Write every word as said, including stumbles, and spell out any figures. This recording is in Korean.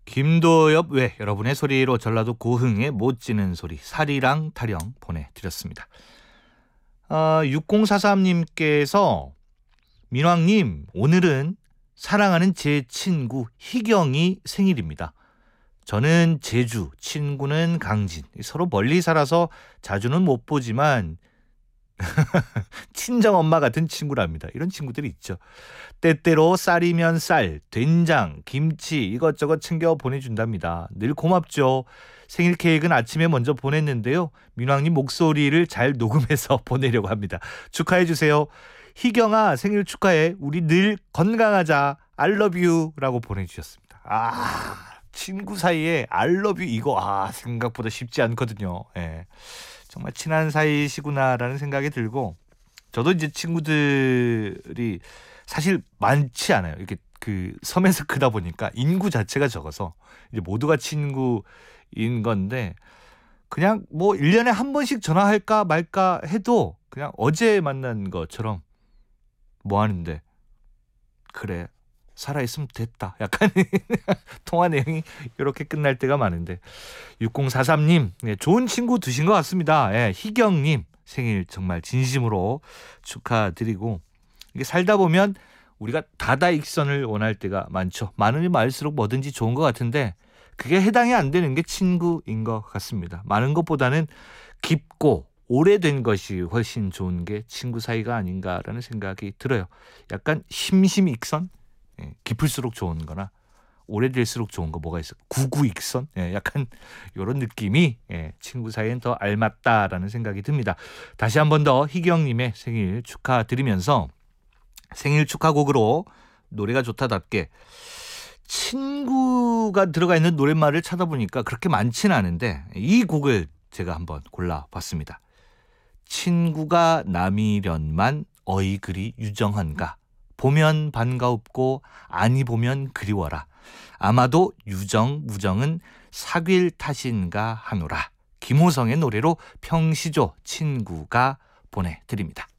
김도엽 외 여러분의 소리로 전라도 고흥의 못 지는 소리 사리랑 타령 보내드렸습니다. 아, 육공사삼님께서 민왕님, 오늘은 사랑하는 제 친구 희경이 생일입니다. 저는 제주, 친구는 강진. 서로 멀리 살아서 자주는 못 보지만 친정엄마 같은 친구랍니다. 이런 친구들이 있죠. 때때로 쌀이면 쌀, 된장, 김치 이것저것 챙겨 보내준답니다. 늘 고맙죠. 생일 케이크는 아침에 먼저 보냈는데요. 민왕님 목소리를 잘 녹음해서 보내려고 합니다. 축하해주세요. 희경아, 생일 축하해. 우리 늘 건강하자. I love you 라고 보내주셨습니다. 아, 친구 사이에 I love you 이거 아 생각보다 쉽지 않거든요. 예. 정말 친한 사이시구나라는 생각이 들고, 저도 이제 친구들이 사실 많지 않아요. 이렇게 그 섬에서 크다 보니까 인구 자체가 적어서 이제 모두가 친구인 건데, 그냥 뭐 일 년에 한 번씩 전화할까 말까 해도 그냥 어제 만난 것처럼 뭐 하는데 그래 살아있으면 됐다 약간 통화 내용이 이렇게 끝날 때가 많은데, 육공사삼님 네, 좋은 친구 두신 것 같습니다. 예, 희경님 생일 정말 진심으로 축하드리고, 이게 살다 보면 우리가 다다익선을 원할 때가 많죠. 많으면 많을수록 뭐든지 좋은 것 같은데 그게 해당이 안 되는 게 친구인 것 같습니다. 많은 것보다는 깊고 오래된 것이 훨씬 좋은 게 친구 사이가 아닌가라는 생각이 들어요. 약간 심심익선? 예, 깊을수록 좋은 거나 오래될수록 좋은 거 뭐가 있어? 구구익선? 예, 약간 이런 느낌이 예, 친구 사이엔 더 알맞다라는 생각이 듭니다. 다시 한 번 더 희경님의 생일 축하드리면서 생일 축하곡으로 노래가 좋다답게 친구가 들어가 있는 노랫말을 찾아보니까 그렇게 많지는 않은데 이 곡을 제가 한번 골라봤습니다. 친구가 남이련만 어이 그리 유정한가, 보면 반가웁고 아니 보면 그리워라, 아마도 유정 무정은 사귈 탓인가 하노라. 김호성의 노래로 평시조 친구가 보내드립니다.